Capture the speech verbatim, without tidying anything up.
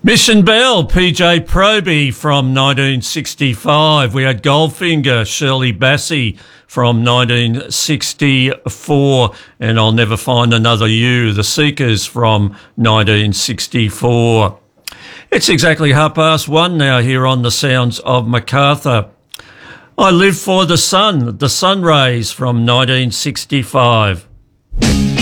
Mission Bell, P J Proby from nineteen sixty-five. We had Goldfinger, Shirley Bassey from nineteen sixty-four. And I'll Never Find Another You, The Seekers from nineteen sixty-four. It's exactly half past one now here on the Sounds of Macarthur. I Live for the Sun, The Sun Rays from nineteen sixty-five.